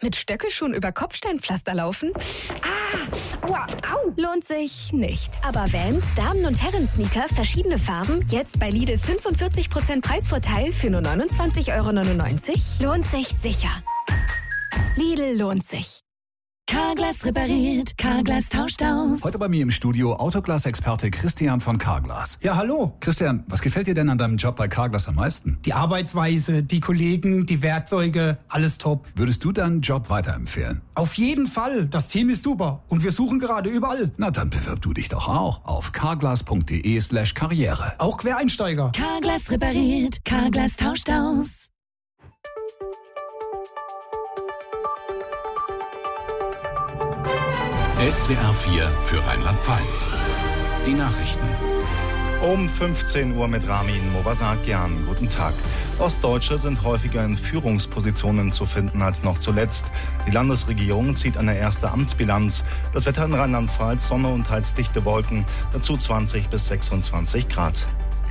Mit Stöckelschuhen über Kopfsteinpflaster laufen? Aua, au. Lohnt sich nicht. Aber Vans, Damen- und Herren-Sneaker, verschiedene Farben, jetzt bei Lidl 45% Preisvorteil für nur 29,99 €? Lohnt sich sicher. Lidl lohnt sich. Carglass repariert, Carglass tauscht aus. Heute bei mir im Studio Autoglas-Experte Christian von Carglass. Ja, hallo. Christian, was gefällt dir denn an deinem Job bei Carglass am meisten? Die Arbeitsweise, die Kollegen, die Werkzeuge, alles top. Würdest du deinen Job weiterempfehlen? Auf jeden Fall. Das Team ist super und wir suchen gerade überall. Na, dann bewirb du dich doch auch auf carglass.de/karriere. Auch Quereinsteiger. Carglass repariert, Carglass tauscht aus. SWR 4 für Rheinland-Pfalz. Die Nachrichten. Um 15 Uhr mit Ramin Movasakian. Guten Tag. Ostdeutsche sind häufiger in Führungspositionen zu finden als noch zuletzt. Die Landesregierung zieht eine erste Amtsbilanz. Das Wetter in Rheinland-Pfalz, Sonne und teils dichte Wolken. Dazu 20 bis 26 Grad.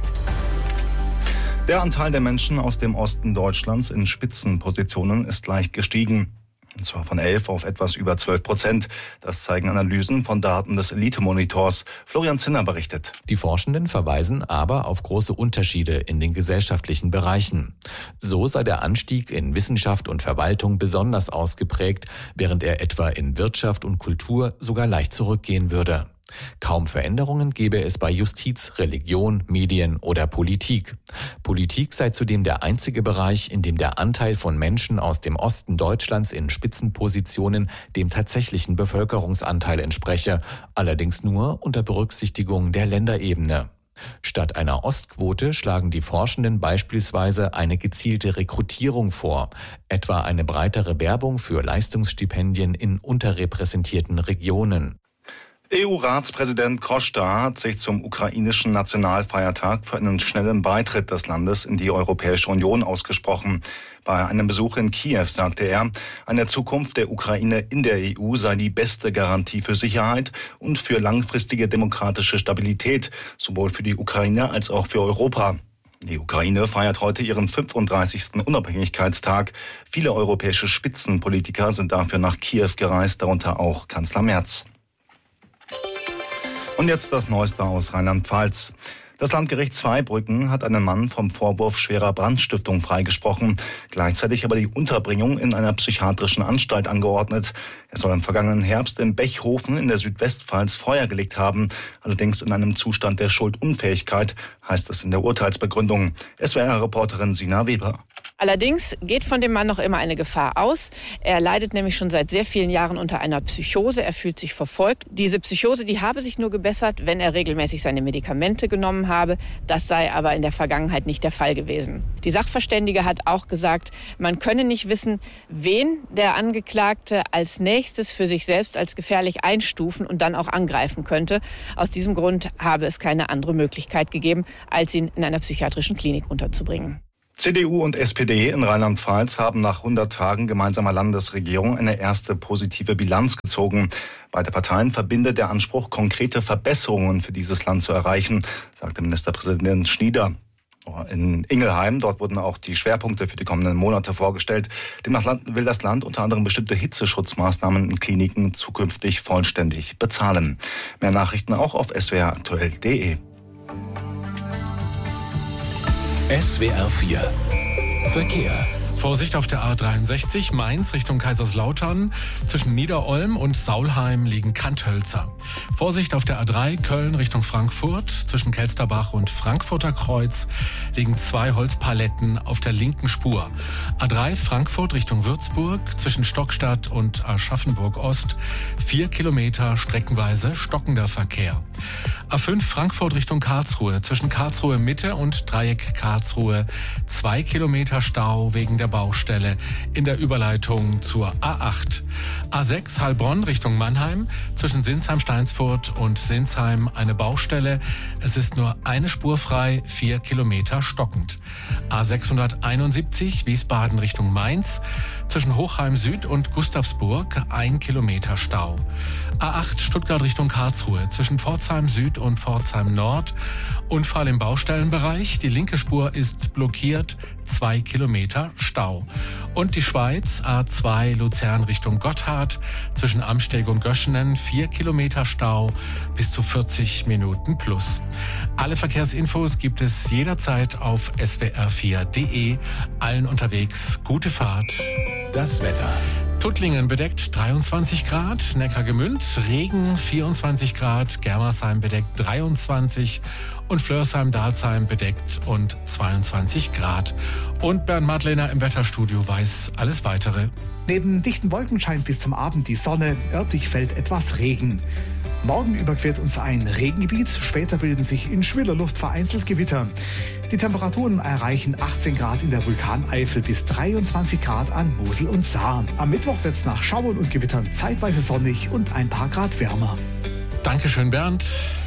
Der Anteil der Menschen aus dem Osten Deutschlands in Spitzenpositionen ist leicht gestiegen. Und zwar von 11 auf etwas über 12%. Das zeigen Analysen von Daten des Elite-Monitors. Florian Zinner berichtet. Die Forschenden verweisen aber auf große Unterschiede in den gesellschaftlichen Bereichen. So sei der Anstieg in Wissenschaft und Verwaltung besonders ausgeprägt, während er etwa in Wirtschaft und Kultur sogar leicht zurückgehen würde. Kaum Veränderungen gäbe es bei Justiz, Religion, Medien oder Politik. Politik sei zudem der einzige Bereich, in dem der Anteil von Menschen aus dem Osten Deutschlands in Spitzenpositionen dem tatsächlichen Bevölkerungsanteil entspreche, allerdings nur unter Berücksichtigung der Länderebene. Statt einer Ostquote schlagen die Forschenden beispielsweise eine gezielte Rekrutierung vor, etwa eine breitere Werbung für Leistungsstipendien in unterrepräsentierten Regionen. EU-Ratspräsident Costa hat sich zum ukrainischen Nationalfeiertag für einen schnellen Beitritt des Landes in die Europäische Union ausgesprochen. Bei einem Besuch in Kiew sagte er, eine Zukunft der Ukraine in der EU sei die beste Garantie für Sicherheit und für langfristige demokratische Stabilität, sowohl für die Ukraine als auch für Europa. Die Ukraine feiert heute ihren 35. Unabhängigkeitstag. Viele europäische Spitzenpolitiker sind dafür nach Kiew gereist, darunter auch Kanzler Merz. Und jetzt das Neueste aus Rheinland-Pfalz. Das Landgericht Zweibrücken hat einen Mann vom Vorwurf schwerer Brandstiftung freigesprochen, gleichzeitig aber die Unterbringung in einer psychiatrischen Anstalt angeordnet. Er soll im vergangenen Herbst im Bechhofen in der Südwestpfalz Feuer gelegt haben, allerdings in einem Zustand der Schuldunfähigkeit, heißt es in der Urteilsbegründung. SWR-Reporterin Sina Weber. Allerdings geht von dem Mann noch immer eine Gefahr aus. Er leidet nämlich schon seit sehr vielen Jahren unter einer Psychose. Er fühlt sich verfolgt. Diese Psychose, die habe sich nur gebessert, wenn er regelmäßig seine Medikamente genommen habe. Das sei aber in der Vergangenheit nicht der Fall gewesen. Die Sachverständige hat auch gesagt, man könne nicht wissen, wen der Angeklagte als nächstes für sich selbst als gefährlich einstufen und dann auch angreifen könnte. Aus diesem Grund habe es keine andere Möglichkeit gegeben, als ihn in einer psychiatrischen Klinik unterzubringen. CDU und SPD in Rheinland-Pfalz haben nach 100 Tagen gemeinsamer Landesregierung eine erste positive Bilanz gezogen. Beide Parteien verbindet der Anspruch, konkrete Verbesserungen für dieses Land zu erreichen, sagte Ministerpräsident Schnieder. In Ingelheim, dort wurden auch die Schwerpunkte für die kommenden Monate vorgestellt. Demnach will das Land unter anderem bestimmte Hitzeschutzmaßnahmen in Kliniken zukünftig vollständig bezahlen. Mehr Nachrichten auch auf swraktuell.de. SWR 4 Verkehr. Vorsicht auf der A63 Mainz Richtung Kaiserslautern. Zwischen Niederolm und Saulheim liegen Kanthölzer. Vorsicht auf der A3 Köln Richtung Frankfurt. Zwischen Kelsterbach und Frankfurter Kreuz liegen 2 Holzpaletten auf der linken Spur. A3 Frankfurt Richtung Würzburg. Zwischen Stockstadt und Aschaffenburg Ost 4 Kilometer streckenweise stockender Verkehr. A5 Frankfurt Richtung Karlsruhe. Zwischen Karlsruhe Mitte und Dreieck Karlsruhe 2 Kilometer Stau wegen der Baustelle in der Überleitung zur A8. A6 Heilbronn Richtung Mannheim. Zwischen Sinsheim-Steinsfurt und Sinsheim eine Baustelle. Es ist nur eine Spur frei, 4 Kilometer stockend. A671 Wiesbaden Richtung Mainz. Zwischen Hochheim Süd und Gustavsburg 1 Kilometer Stau. A8 Stuttgart Richtung Karlsruhe. Zwischen Pforzheim Süd und Pforzheim Nord. Unfall im Baustellenbereich. Die linke Spur ist blockiert. 2 Kilometer Stau. Und die Schweiz, A2 Luzern Richtung Gotthard, zwischen Amsteg und Göschenen 4 Kilometer Stau, bis zu 40 Minuten plus. Alle Verkehrsinfos gibt es jederzeit auf swr4.de. Allen unterwegs gute Fahrt. Das Wetter. Tuttlingen bedeckt 23 Grad, Neckargemünd Regen 24 Grad, Germersheim bedeckt 23 und Flörsheim-Dalsheim bedeckt und 22 Grad. Und Bernd Madlener im Wetterstudio weiß alles Weitere. Neben dichten Wolken scheint bis zum Abend die Sonne, örtlich fällt etwas Regen. Morgen überquert uns ein Regengebiet, später bilden sich in schwüler Luft vereinzelt Gewitter. Die Temperaturen erreichen 18 Grad in der Vulkaneifel bis 23 Grad an Mosel und Saar. Am Mittwoch wird es nach Schauern und Gewittern zeitweise sonnig und ein paar Grad wärmer. Dankeschön, Bernd.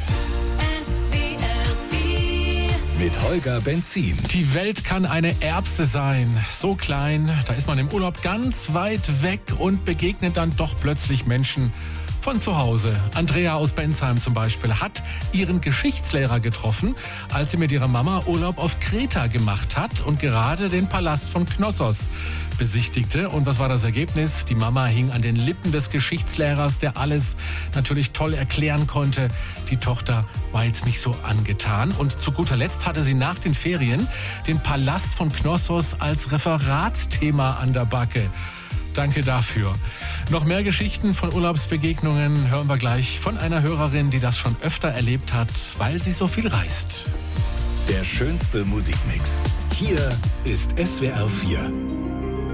Mit Holger Benzin. Die Welt kann eine Erbse sein. So klein, da ist man im Urlaub ganz weit weg und begegnet dann doch plötzlich Menschen von zu Hause. Andrea aus Bensheim zum Beispiel hat ihren Geschichtslehrer getroffen, als sie mit ihrer Mama Urlaub auf Kreta gemacht hat und gerade den Palast von Knossos besichtigte. Und was war das Ergebnis? Die Mama hing an den Lippen des Geschichtslehrers, der alles natürlich toll erklären konnte. Die Tochter war jetzt nicht so angetan. Und zu guter Letzt hatte sie nach den Ferien den Palast von Knossos als Referatsthema an der Backe. Danke dafür. Noch mehr Geschichten von Urlaubsbegegnungen hören wir gleich von einer Hörerin, die das schon öfter erlebt hat, weil sie so viel reist. Der schönste Musikmix. Hier ist SWR 4.